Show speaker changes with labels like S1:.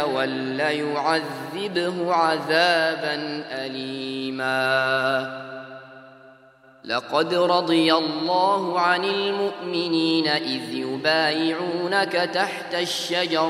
S1: وليعذبه عذابا أليما. لقد رضي الله عن المؤمنين إذ يبايعونك تحت الشجرة